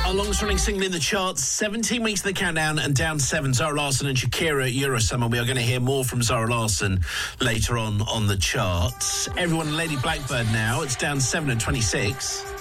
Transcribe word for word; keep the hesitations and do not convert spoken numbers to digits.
Our longest running single in the charts, seventeen weeks in the countdown and down seven. Zara Larsson and Shakira, Eurosummer. We are going to hear more from Zara Larsson later on on the charts. Everyone, Lady Blackbird now. It's down seven at twenty-six.